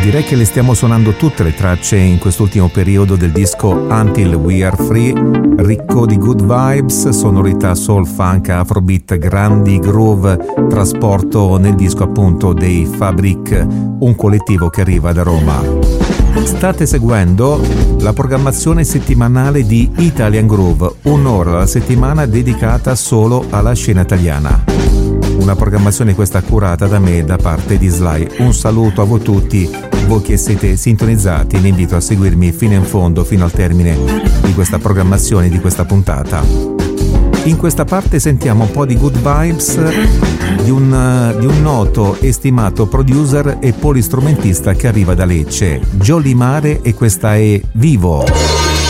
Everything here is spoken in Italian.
Direi che le stiamo suonando tutte le tracce in quest'ultimo periodo del disco Until We Are Free, ricco di good vibes, sonorità soul, funk, afrobeat, grandi groove, trasporto nel disco appunto dei Fabric, un collettivo che arriva da Roma. State seguendo la programmazione settimanale di Italian Groove, un'ora alla settimana dedicata solo alla scena italiana. Una programmazione questa curata da me, da parte di Sly. Un saluto a voi tutti, voi che siete sintonizzati, vi invito a seguirmi fino in fondo, fino al termine di questa programmazione, di questa puntata. In questa parte sentiamo un po' di good vibes di un noto e stimato producer e polistrumentista che arriva da Lecce, Jolimare, e questa è Vivo.